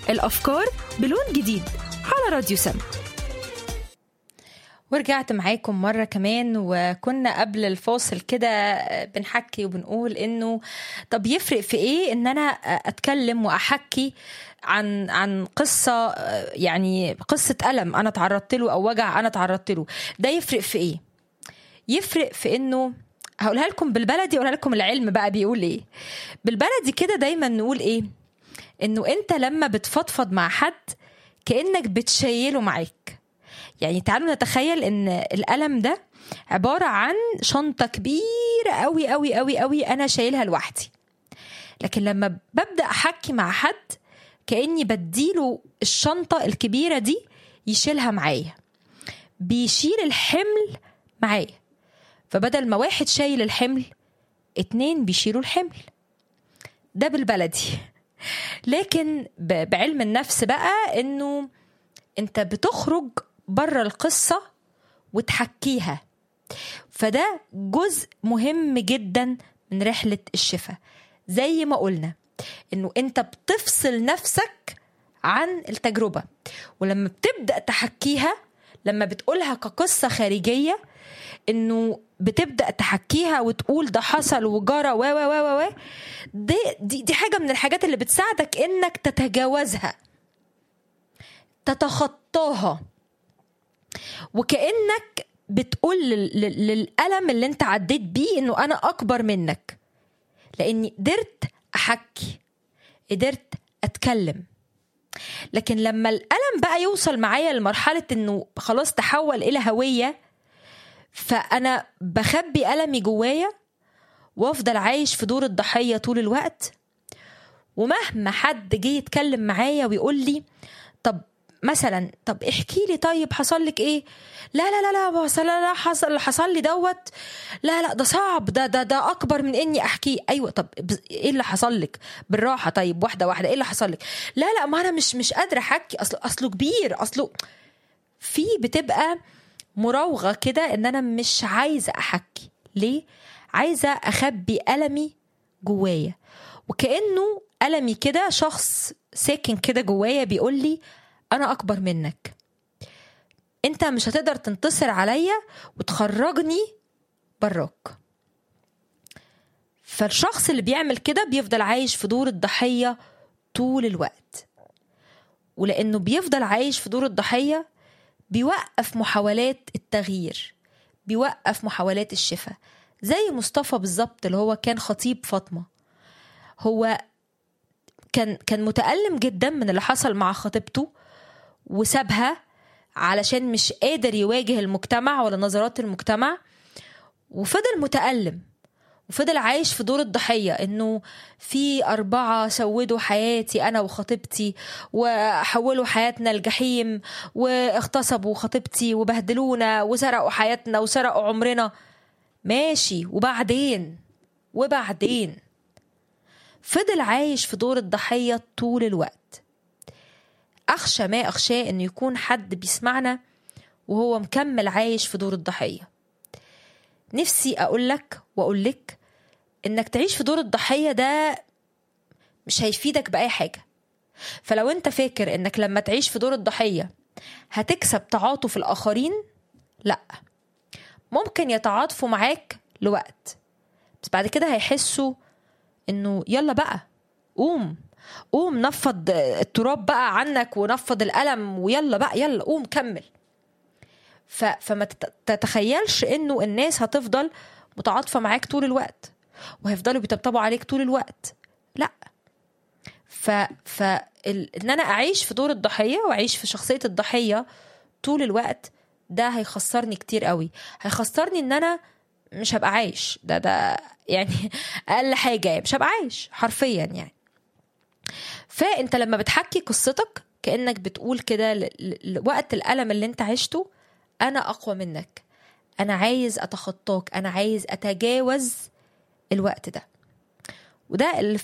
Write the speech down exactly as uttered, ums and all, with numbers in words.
الأفكار بلون جديد على راديو سما. ورجعت معاكم مرة كمان، وكنا قبل الفاصل كده بنحكي وبنقول إنه طب يفرق في إيه إن أنا أتكلم وأحكي عن عن قصة، يعني قصة ألم أنا تعرضت له أو وجع أنا تعرضت له، ده يفرق في إيه؟ يفرق في إنه هقولها لكم بالبلدي، أقولها لكم العلم بقى بيقول إيه. بالبلدي كده دايما نقول إيه؟ إنه أنت لما بتفضفض مع حد كأنك بتشيله معاك. يعني تعالوا نتخيل ان الألم ده عبارة عن شنطة كبيرة قوي قوي قوي قوي أنا شايلها لوحدي، لكن لما ببدأ أحكي مع حد كأني بديله الشنطة الكبيرة دي يشيلها معايا، بيشيل الحمل معايا. فبدل ما واحد شايل الحمل اتنين بيشيلوا الحمل. ده بالبلدي. لكن بعلم النفس بقى انه انت بتخرج بره القصة وتحكيها، فده جزء مهم جدا من رحلة الشفاء. زي ما قلنا انه انت بتفصل نفسك عن التجربة، ولما بتبدأ تحكيها، لما بتقولها كقصة خارجية، انه بتبدأ تحكيها وتقول ده حصل وجرى و و و و دي, دي دي حاجة من الحاجات اللي بتساعدك انك تتجاوزها، تتخطاها، وكأنك بتقول للألم اللي انت عديت بيه انه انا اكبر منك، لاني قدرت احكي، قدرت اتكلم. لكن لما الألم بقى يوصل معايا لمرحلة انه خلاص تحول الى هوية، فانا بخبي ألمي جوايا وافضل عايش في دور الضحية طول الوقت. ومهما حد جه يتكلم معايا ويقول لي طب مثلا طب احكي لي طيب حصل لك ايه، لا لا لا لا حصل لا لا حصل حصل لي دوت لا لا ده صعب، ده ده ده اكبر من اني احكيه. ايوه طب ايه اللي حصل لك بالراحه، طيب واحده واحده ايه اللي حصل لك؟ لا لا ما انا مش مش قادره احكي، اصله اصله كبير، اصله في بتبقى مراوغه كده ان انا مش عايزه احكي. ليه؟ عايزه اخبي ألمي جوايا، وكأنه ألمي كده شخص ساكن كده جوايا بيقول لي أنا أكبر منك، أنت مش هتقدر تنتصر عليا وتخرجني براك. فالشخص اللي بيعمل كده بيفضل عايش في دور الضحية طول الوقت، ولأنه بيفضل عايش في دور الضحية بيوقف محاولات التغيير، بيوقف محاولات الشفاء. زي مصطفى بالظبط اللي هو كان خطيب فاطمة، هو كان كان متألم جدا من اللي حصل مع خطيبته وسابها علشان مش قادر يواجه المجتمع ولا نظرات المجتمع، وفضل متألم وفضل عايش في دور الضحية، انه في أربعة سودوا حياتي أنا وخطيبتي وحولوا حياتنا الجحيم واغتصبوا خطيبتي وبهدلونا وسرقوا حياتنا وسرقوا عمرنا. ماشي، وبعدين وبعدين فضل عايش في دور الضحية طول الوقت. أخشى ما أخشى أن يكون حد بيسمعنا وهو مكمل عايش في دور الضحية. نفسي أقولك وأقولك إنك تعيش في دور الضحية ده مش هيفيدك بأي حاجة. فلو أنت فاكر إنك لما تعيش في دور الضحية هتكسب تعاطف الآخرين، لأ، ممكن يتعاطفوا معاك لوقت، بس بعد كده هيحسوا إنه يلا بقى قوم قوم نفض التراب بقى عنك ونفض الألم ويلا بقى يلا قوم كمل. ف... فما تتخيلش انه الناس هتفضل متعاطفة معاك طول الوقت وهيفضلوا بيطبطبوا عليك طول الوقت، لا. ف... ف... ال... ان انا اعيش في دور الضحية واعيش في شخصية الضحية طول الوقت ده هيخسرني كتير قوي. هيخسرني ان انا مش هبقى عايش، ده ده يعني اقل حاجة، يعني مش هبقى عايش حرفيا يعني. فانت لما بتحكي قصتك كأنك بتقول كده لوقت الألم اللي انت عشته أنا أقوى منك، أنا عايز أتخطاك، أنا عايز أتجاوز الوقت ده. وده اللي